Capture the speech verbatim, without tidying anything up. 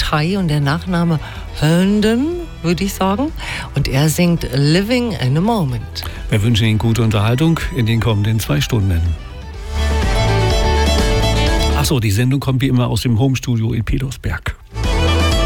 Kai und der Nachname Herndon, würde ich sagen. Und er singt Living in a Moment. Wir wünschen Ihnen gute Unterhaltung in den kommenden zwei Stunden. Achso, die Sendung kommt wie immer aus dem Homestudio in Petersberg.